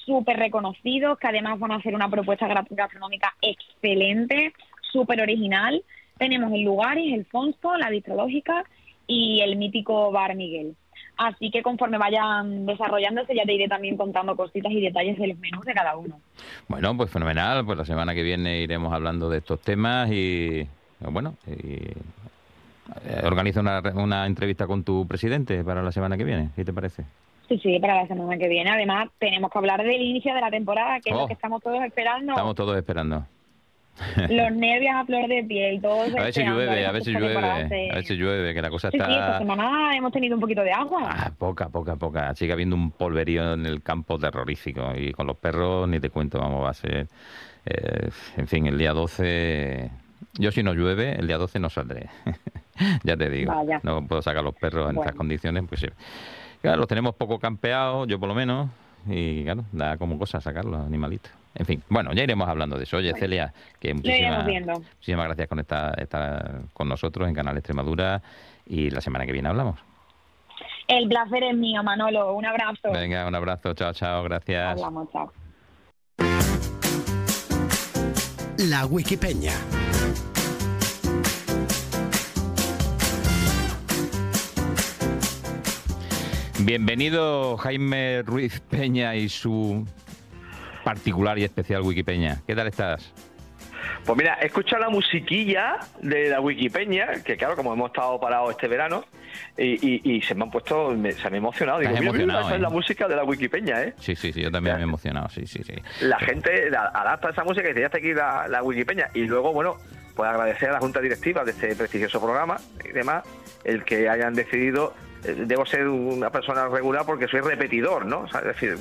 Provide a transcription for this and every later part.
súper reconocidos, que además van a hacer una propuesta gastronómica excelente, súper original. Tenemos el Lugaris, el Fonsco, la Bistrológica y el mítico Bar Miguel. Así que conforme vayan desarrollándose ya te iré también contando cositas y detalles de los menús de cada uno. Bueno, pues fenomenal. Pues la semana que viene iremos hablando de estos temas y, bueno, organiza una entrevista con tu presidente para la semana que viene. ¿Qué te parece? Sí, para la semana que viene. Además, tenemos que hablar del inicio de la temporada, que es lo que estamos todos esperando. Estamos todos esperando. Los nervios a flor de piel, todos a ver si llueve, a ver si llueve, que la cosa está... Sí, esta semana hemos tenido un poquito de agua. Poca. Sigue habiendo un polverío en el campo terrorífico y con los perros ni te cuento, vamos, va a ser... en fin, el día 12... Yo si no llueve, el día 12 no saldré. Ya te digo. Vaya. No puedo sacar los perros en estas condiciones, pues sí. Claro, los tenemos poco campeados, yo por lo menos, y claro, da como cosa sacar los animalitos. En fin, bueno, ya iremos hablando de eso. Oye, Celia, que muchísimas gracias por estar con nosotros en Canal Extremadura y la semana que viene hablamos. El placer es mío, Manolo. Un abrazo. Venga, un abrazo. Chao, gracias. Hablamos, chao. La Wikipeña. Bienvenido Jaime Ruiz Peña y su particular y especial Wikipeña. ¿Qué tal estás? Pues mira, he escuchado la musiquilla de la Wikipeña, que claro, como hemos estado parados este verano, y se me han puesto, se me ha emocionado. Digo, emocionado, esa es la música de la Wikipeña, ¿eh? Sí, yo también me he emocionado, sí. La gente adapta esa música y dice, ya está aquí la Wikipeña. Y luego, bueno, pues agradecer a la Junta Directiva de este prestigioso programa y demás, el que hayan decidido... Debo ser una persona regular porque soy repetidor, ¿no? O sea, es decir,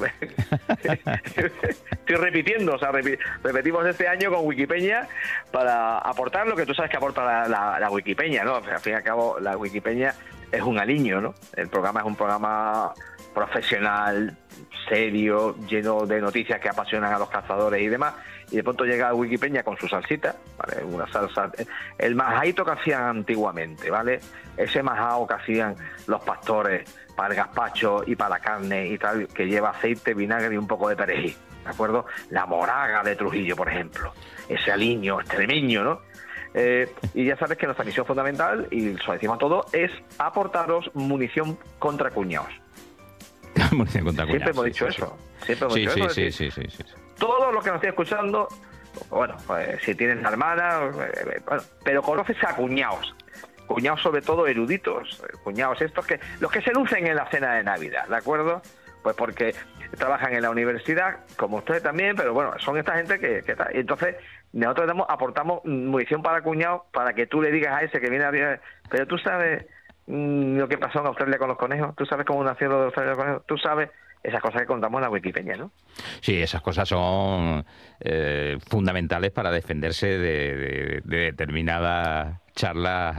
estoy repitiendo, o sea, repetimos este año con Wikipeña para aportar lo que tú sabes que aporta la Wikipeña, ¿no? O sea, al fin y al cabo, la Wikipeña es un aliño, ¿no? El programa es un programa profesional, serio, lleno de noticias que apasionan a los cazadores y demás, y de pronto llega Wikipeña con su salsita, ¿vale? Una salsa, el majaito que hacían antiguamente, ¿vale? Ese majao que hacían los pastores para el gazpacho y para la carne y tal, que lleva aceite, vinagre y un poco de perejil, ¿de acuerdo? La moraga de Trujillo, por ejemplo, ese aliño extremeño, ¿no? Y ya sabes que nuestra misión fundamental, y lo decimos todo, es aportaros munición contra cuñados. Munición contra cuñados. Siempre hemos dicho eso. Siempre hemos dicho eso. Sí. Todos los que nos estén escuchando, bueno, pues si tienen hermana, bueno, pero conoces a cuñados sobre todo eruditos, cuñados estos los que se lucen en la cena de Navidad, ¿de acuerdo? Pues porque trabajan en la universidad, como ustedes también, pero bueno, son esta gente que tal. Y entonces nosotros aportamos munición para cuñados para que tú le digas a ese que viene a... Pero tú sabes lo que pasó en Australia con los conejos, tú sabes cómo nació lo de Australia con los conejos, tú sabes esas cosas que contamos en la Wikipedia, ¿no? Sí, esas cosas son fundamentales para defenderse de determinadas charlas.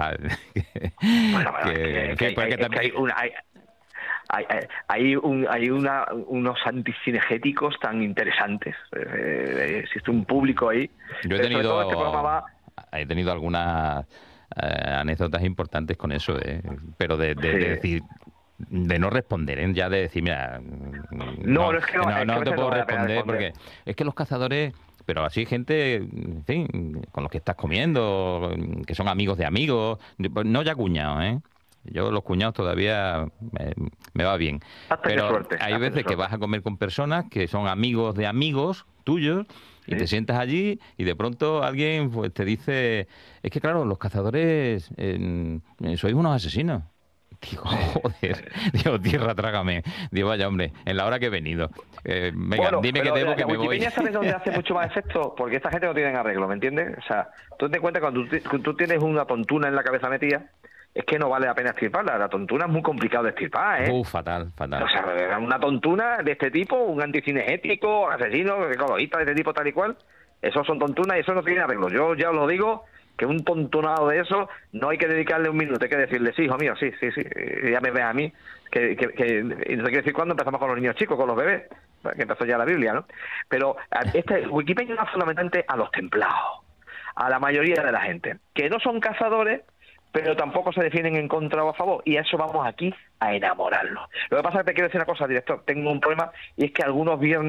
Hay unos anticinegéticos tan interesantes. Existe un público ahí. Yo he tenido algunas anécdotas importantes con eso, pero de decir... De no responder, ya de decir, mira, no te puedo responder porque es que los cazadores, pero así gente, en fin, con los que estás comiendo, que son amigos de amigos, no ya cuñados, ¿eh? Yo los cuñados todavía me va bien, pero hay veces que vas a comer con personas que son amigos de amigos tuyos y te sientas allí y de pronto alguien pues te dice, es que claro, los cazadores sois unos asesinos. Digo, joder, digo, tierra, trágame. Digo, vaya, hombre, en la hora que he venido. Venga, dime que debo, que me voy. Wikipedia, ¿sabes dónde hace mucho más efecto? Porque esta gente no tiene arreglo, ¿me entiendes? O sea, tú te cuenta cuando tú tienes una tontuna en la cabeza metida, es que no vale la pena extirparla. La tontuna es muy complicado de extirpar, ¿eh? Fatal. O sea, una tontuna de este tipo, un anticinegético, asesino, ecologista de este tipo, tal y cual, esos son tontunas y eso no tiene arreglo. Yo ya os lo digo, que un tontonado de eso no hay que dedicarle un minuto, hay que decirle, sí, hijo mío, sí, ya me ves a mí, y no sé qué decir cuándo empezamos con los niños chicos, con los bebés, que empezó ya la Biblia, ¿no? Pero Wikipedia es fundamentalmente a los templados, a la mayoría de la gente, que no son cazadores, pero tampoco se defienden en contra o a favor, y a eso vamos aquí a enamorarlos. Lo que pasa es que te quiero decir una cosa, director, tengo un problema, y es que algunos viernes